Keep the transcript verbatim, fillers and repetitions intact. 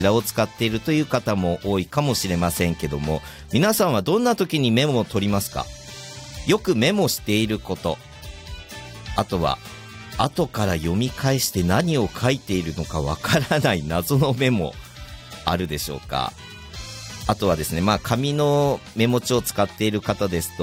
らを使っているという方も多いかもしれませんけども、皆さんはどんな時にメモを取りますか？よくメモしていること、あとは後から読み返して何を書いているのかわからない謎のメモあるでしょうか？あとはですね、まあ紙のメモ帳を使っている方ですと、